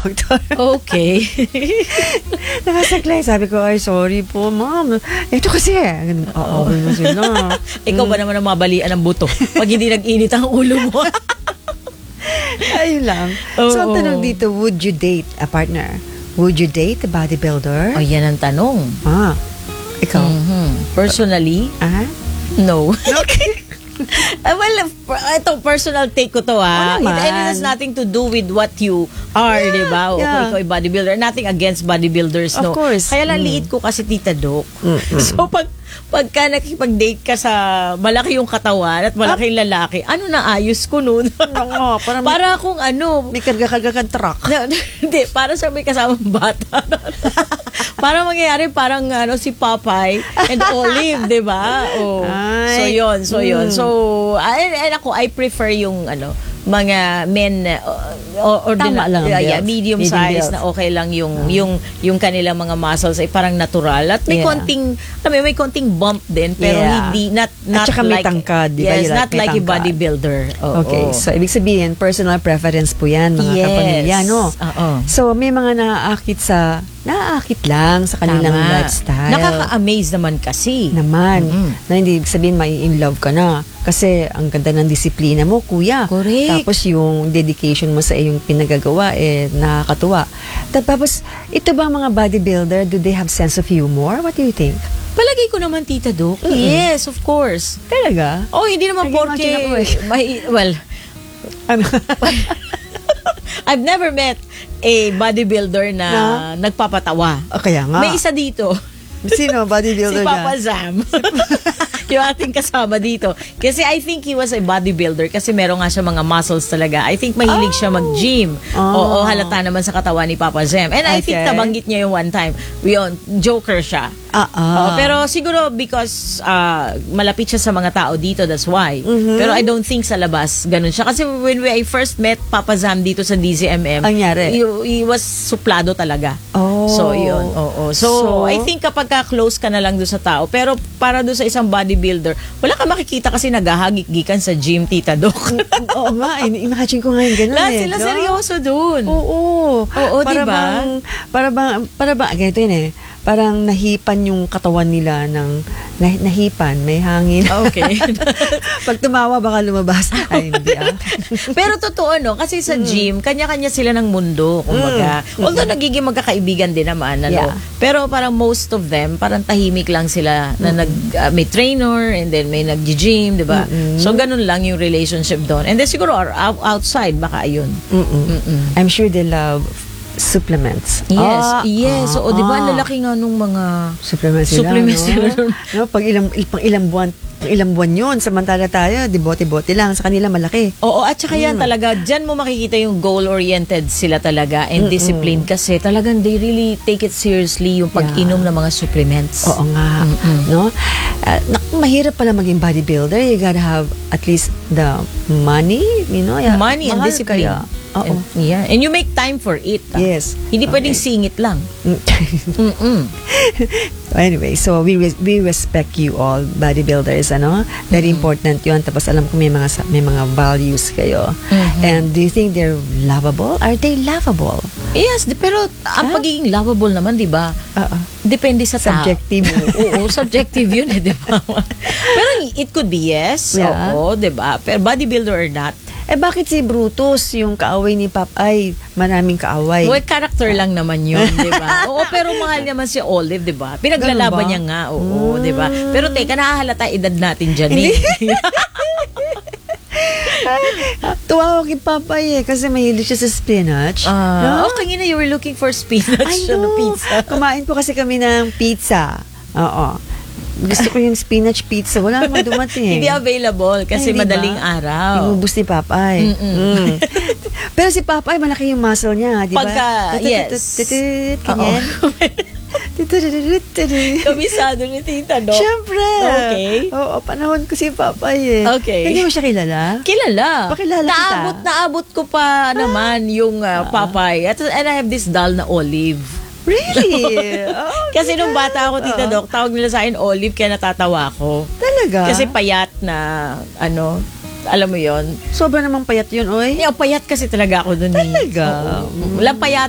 doctor. Okay. Nakasaklay. Sabi ko, ay, sorry po, ma'am. Ito kasi. Oo, na sila. Ikaw ba naman ang mabalian ng buto pag hindi nag-init ang ulo mo? Ayun lang. So, ang tanong dito, would you date a partner? Would you date a bodybuilder? Oh, yan ang tanong. Ikaw? Personally, no. Okay. Well, ito, personal take ko to naman. It has nothing to do with what you are, di ba? O kung ikaw ay bodybuilder. Nothing against bodybuilders, no? Of course. Kaya lang liit ko kasi, Tita Doc. So, pagka nakipag-date ka sa malaki yung katawan at malaking lalaki, ano na ayos ko nun? Para kung ano. May karga-karga kang truck. Hindi, para sa may kasamang bata. Para mangyayari parang si Popeye and Olive, di ba? Oh. So, yun. So, ako, I prefer yung mga men medium size na okay lang yung kanilang mga muscles ay parang natural at may konting bump din pero hindi not at saka like may tangkad, di ba? Yes, not like a bodybuilder. Okay, so ibig sabihin personal preference po yan mga kapamilya, no? So may mga naaakit lang sa kanilang lifestyle. Nakaka-amaze naman kasi. Na hindi ibig sabihin may in love ka na. Kasi ang ganda ng disiplina mo, kuya. Correct. Tapos yung dedication mo sa iyong pinagagawa, nakakatuwa. Tapos, ito ba mga bodybuilder, do they have sense of humor? What do you think? Palagay ko naman, Tita Doc. Yes, of course. Talaga? Oh, hindi naman porke... Well, I've never met a bodybuilder na nagpapatawa. Kaya nga. May isa dito. Sino bodybuilder si Papa Zam. Yung ating kasama dito. Kasi I think he was a bodybuilder kasi meron nga siya mga muscles talaga. I think mahilig siya mag-gym. Oo, halata naman sa katawan ni Papa Zam. And I think nabanggit niya yung one time. Joker siya. Pero siguro because malapit siya sa mga tao dito, that's why. Pero I don't think sa labas ganun siya. Kasi when I first met Papa Zam dito sa DZMM, he was suplado talaga. So, yun. So, I think kapag ka-close ka na lang doon sa tao, pero para doon sa isang bodybuilder, wala ka makikita kasi naghahagik-gikan sa gym, Tita Doc. Oo nga, imagine ko ngayon ganun sila seryoso doon. Oo, diba? Para bang, ganito yun parang nahipan yung katawan nila ng nahipan, may hangin. Okay. Pag tumawa, baka lumabas. Ay, hindi Pero totoo, no? Kasi sa gym, kanya-kanya sila ng mundo. Kumbaga. Although nagiging magkakaibigan din naman, pero parang most of them, parang tahimik lang sila na may trainer and then may nag-gym, di ba? So, ganun lang yung relationship doon. And then siguro outside, baka ayun. I'm sure they love supplements. Yes. Oo, di ba lalaki nga nung mga supplements sila, no? Pag ilang buwan yun, samantala tayo, di bote-bote lang, sa kanila malaki. Oo, at saka yan talaga, dyan mo makikita yung goal-oriented sila talaga and discipline kasi talagang they really take it seriously yung pag-inom ng mga supplements. Oo nga. No? Mahirap pala maging bodybuilder. You gotta have at least the money, money and discipline. And you make time for it. Yes. Hindi pwedeng singit lang. Anyway, so we respect you all bodybuilders, Very important 'yun. Tapos alam ko may mga values kayo. And do you think they're lovable? Are they lovable? Yes, pero ang pagiging lovable naman, 'di ba? Depende sa subjective. Oo, subjective 'yun, 'di ba? Pero it could be yes. Oo, 'di ba? Pero bodybuilder or not. Bakit si Brutus, yung kaaway ni Popeye, maraming kaaway? Well, character lang naman yun, di ba? Oo, pero mahal naman si Olive, di ba? Pinaglalaban niya nga, di ba? Pero teka, nakahalata edad natin dyan, Tuwa ako kay Popeye kasi mahilig siya sa spinach. Okay na, you were looking for spinach na pizza. Kumain po kasi kami ng pizza. Gusto ko yung spinach pizza. Wala naman dumating. Hindi available kasi madaling araw. Inubos ni Popeye. Pero si Popeye, malaki yung muscle niya, di ba? Yes. Ganyan. Kabisado ni Tita Doc. Siyempre. Okay. Oo, panahon ko si Popeye. Okay. Hindi mo siya kilala? Kilala. Pakilala kita. Naabot ko pa naman yung Popeye. And I have this doll na Olive. Really? Kasi nung bata ako, Tita Doc, tawag nila sa akin Olive, kaya natatawa ko. Talaga? Kasi payat na, alam mo yon. Sobra namang payat yun, oy. Payat kasi talaga ako dun. Talaga? Walang payat